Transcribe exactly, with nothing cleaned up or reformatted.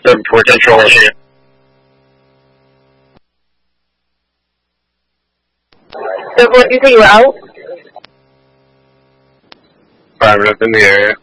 seven four Central. seven four, did you say you were out? Five minutes in the area.